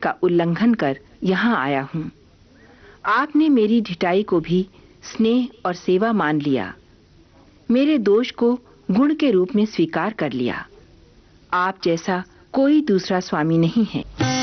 का उल्लंघन कर यहाँ आया हूँ। आपने मेरी ढिठाई को भी स्नेह और सेवा मान लिया, मेरे दोष को गुण के रूप में स्वीकार कर लिया। आप जैसा कोई दूसरा स्वामी नहीं है।